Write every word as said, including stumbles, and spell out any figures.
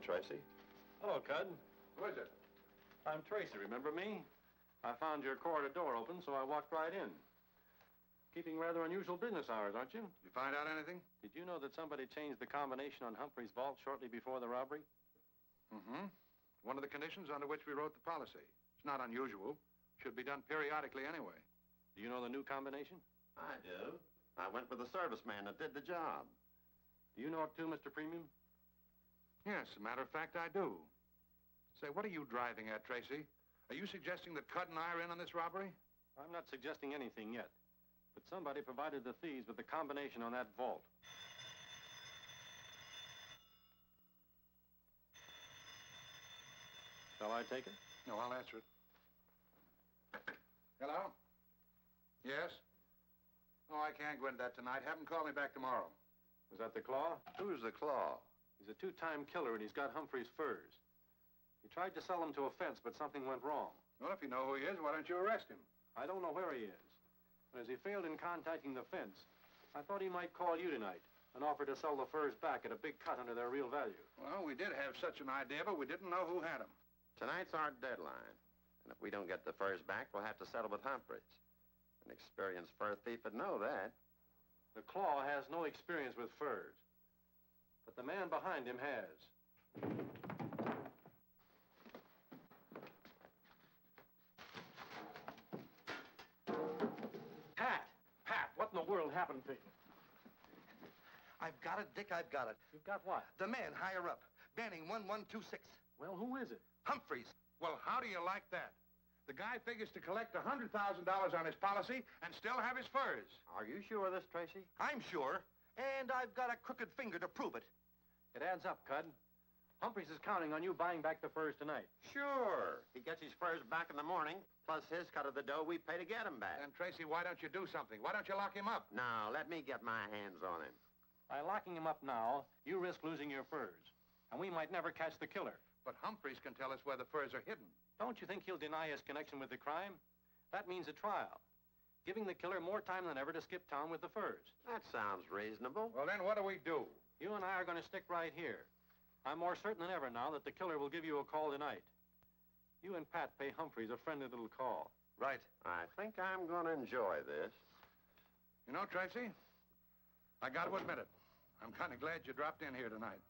Tracy. Hello, Cud. Who is it? I'm Tracy, remember me? I found your corridor door open, so I walked right in. Keeping rather unusual business hours, aren't you? You find out anything? Did you know that somebody changed the combination on Humphrey's vault shortly before the robbery? Mm-hmm. One of the conditions under which we wrote the policy. It's not unusual. Should be done periodically anyway. Do you know the new combination? I do. I went with the serviceman that did the job. Do you know it too, Mister Premium? Yes, as a matter of fact, I do. Say, what are you driving at, Tracy? Are you suggesting that Cud and I are in on this robbery? I'm not suggesting anything yet, but somebody provided the thieves with the combination on that vault. Shall I take it? No, I'll answer it. Hello? Yes? Oh, I can't go into that tonight. Have him call me back tomorrow. Was that the Claw? Who's the Claw? He's a two-time killer, and he's got Humphrey's furs. He tried to sell them to a fence, but something went wrong. Well, if you know who he is, why don't you arrest him? I don't know where he is. But as he failed in contacting the fence, I thought he might call you tonight and offer to sell the furs back at a big cut under their real value. Well, we did have such an idea, but we didn't know who had them. Tonight's our deadline. And if we don't get the furs back, we'll have to settle with Humphreys. An experienced fur thief would know that. The Claw has no experience with furs, but the man behind him has. Pat! Pat, what in the world happened to you? I've got it, Dick, I've got it. You've got what? The man higher up, Banning one one two six. Well, who is it? Humphreys. Well, how do you like that? The guy figures to collect one hundred thousand dollars on his policy and still have his furs. Are you sure of this, Tracy? I'm sure, and I've got a crooked finger to prove it. It adds up, Cud. Humphreys is counting on you buying back the furs tonight. Sure. He gets his furs back in the morning, plus his cut of the dough we pay to get him back. Then, Tracy, why don't you do something? Why don't you lock him up? Now, let me get my hands on him. By locking him up now, you risk losing your furs, and we might never catch the killer. But Humphreys can tell us where the furs are hidden. Don't you think he'll deny his connection with the crime? That means a trial, giving the killer more time than ever to skip town with the furs. That sounds reasonable. Well, then what do we do? You and I are going to stick right here. I'm more certain than ever now that the killer will give you a call tonight. You and Pat pay Humphreys a friendly little call. Right. I think I'm going to enjoy this. You know, Tracy, I got to admit it. I'm kind of glad you dropped in here tonight.